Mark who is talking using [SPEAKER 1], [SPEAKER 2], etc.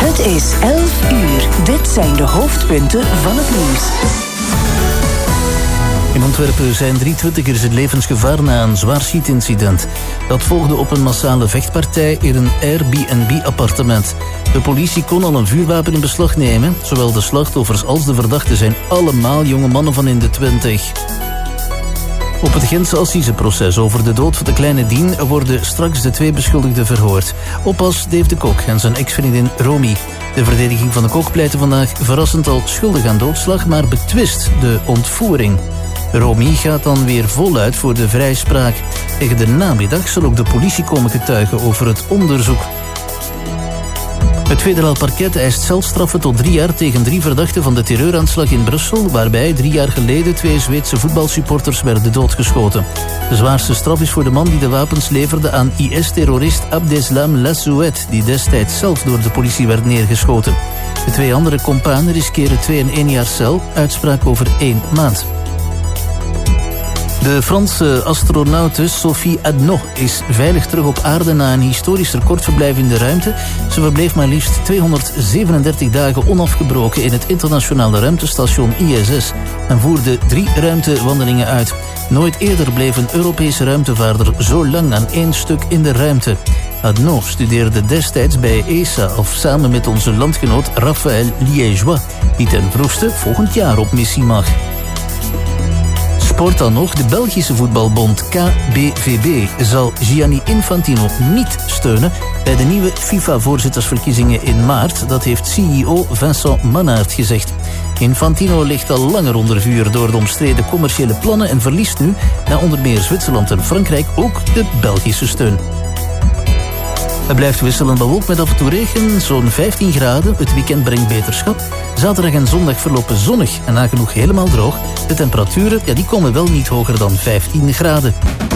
[SPEAKER 1] Het is 11 uur. Dit zijn de hoofdpunten van het nieuws.
[SPEAKER 2] In Antwerpen zijn 3 twintigers in levensgevaar na een zwaar schietincident. Dat volgde op een massale vechtpartij in een Airbnb-appartement. De politie kon al een vuurwapen in beslag nemen. Zowel de slachtoffers als de verdachten zijn allemaal jonge mannen van in de 20. Op het Gentse assiseproces over de dood van de kleine Dien worden straks de 2 beschuldigden verhoord. Oppas Dave de Kok en zijn ex-vriendin Romy. De verdediging van de Kok pleitte vandaag verrassend al schuldig aan doodslag, maar betwist de ontvoering. Romy gaat dan weer voluit voor de vrijspraak. Tegen de namiddag zal ook de politie komen getuigen over het onderzoek. Het federaal parket eist celstraffen tot 3 jaar tegen 3 verdachten van de terreuraanslag in Brussel, waarbij 3 jaar geleden 2 Zweedse voetbalsupporters werden doodgeschoten. De zwaarste straf is voor de man die de wapens leverde aan IS-terrorist Abdeslam Lassouet, die destijds zelf door de politie werd neergeschoten. De 2 andere companen riskeren 2 en 1 jaar cel, uitspraak over 1 maand. De Franse astronaute Sophie Adno is veilig terug op aarde na een historisch recordverblijf in de ruimte. Ze verbleef maar liefst 237 dagen onafgebroken in het internationale ruimtestation ISS en voerde 3 ruimtewandelingen uit. Nooit eerder bleef een Europese ruimtevaarder zo lang aan 1 stuk in de ruimte. Adno studeerde destijds bij ESA of samen met onze landgenoot Raphaël Liégeois, die ten vroegste volgend jaar op missie mag. Sport dan nog. De Belgische voetbalbond KBVB zal Gianni Infantino niet steunen bij de nieuwe FIFA-voorzittersverkiezingen in maart. Dat heeft CEO Vincent Mannaert gezegd. Infantino ligt al langer onder vuur door de omstreden commerciële plannen en verliest nu, na onder meer Zwitserland en Frankrijk, ook de Belgische steun. Het blijft wisselend bewolkt met af en toe regen, zo'n 15 graden. Het weekend brengt beterschap. Zaterdag en zondag verlopen zonnig en nagenoeg helemaal droog. De temperaturen die komen wel niet hoger dan 15 graden.